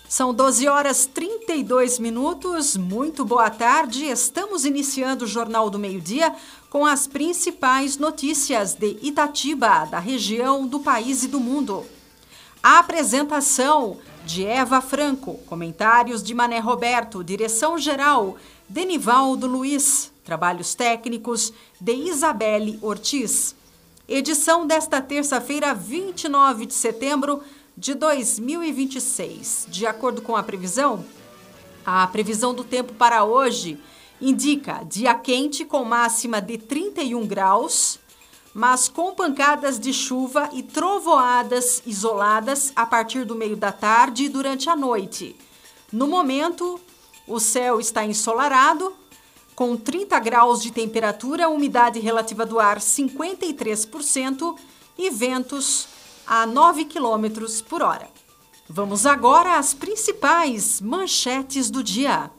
São 12 horas 32 minutos. Muito boa tarde. Estamos iniciando o Jornal do Meio-Dia com as principais notícias de Itatiba, da região, do país e do mundo. A apresentação de Eva Franco, comentários de Mané Roberto, direção-geral Denivaldo Luiz, trabalhos técnicos de Isabelle Ortiz. Edição desta terça-feira, 29 de setembro de 2026. De acordo com a previsão do tempo para hoje indica dia quente com máxima de 31 graus, mas com pancadas de chuva e trovoadas isoladas a partir do meio da tarde e durante a noite. No momento, o céu está ensolarado, com 30 graus de temperatura, umidade relativa do ar 53% e ventos a 9 km por hora. Vamos agora às principais manchetes do dia.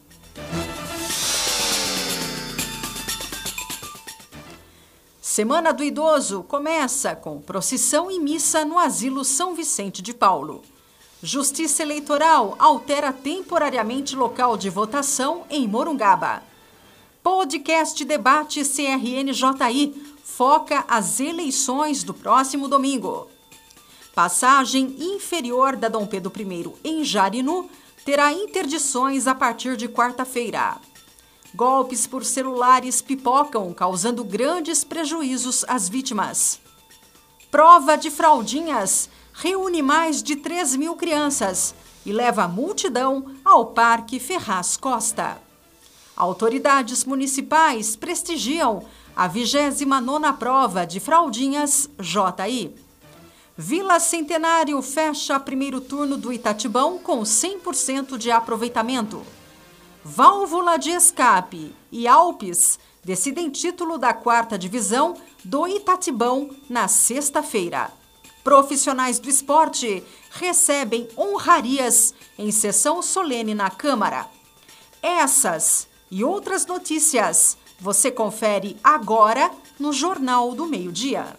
Semana do Idoso começa com procissão e missa no Asilo São Vicente de Paulo. Justiça Eleitoral altera temporariamente local de votação em Morungaba. Podcast Debate CRN-JI foca as eleições do próximo domingo. Passagem inferior da Dom Pedro I em Jarinu terá interdições a partir de quarta-feira. Golpes por celulares pipocam, causando grandes prejuízos às vítimas. Prova de fraldinhas reúne mais de 3.000 crianças e leva a multidão ao Parque Ferraz Costa. Autoridades municipais prestigiam a 29ª prova de fraldinhas JI. Vila Centenário fecha primeiro turno do Itatibão com 100% de aproveitamento. Válvula de escape e Alpes decidem título da 4ª divisão do Itatibão na sexta-feira. Profissionais do esporte recebem honrarias em sessão solene na Câmara. Essas e outras notícias você confere agora no Jornal do Meio-Dia.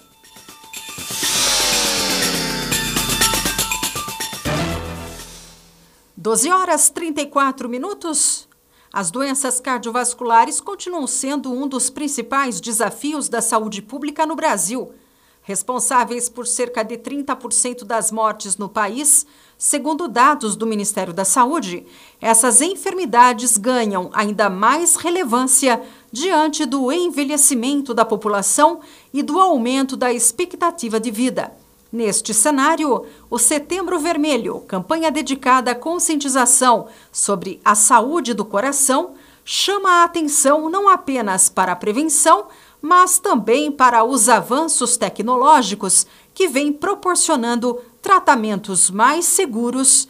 Doze horas 34 minutos. As doenças cardiovasculares continuam sendo um dos principais desafios da saúde pública no Brasil, responsáveis por cerca de 30% das mortes no país. Segundo dados do Ministério da Saúde, essas enfermidades ganham ainda mais relevância diante do envelhecimento da população e do aumento da expectativa de vida. Neste cenário, o Setembro Vermelho, campanha dedicada à conscientização sobre a saúde do coração, chama a atenção não apenas para a prevenção, mas também para os avanços tecnológicos que vêm proporcionando tratamentos mais seguros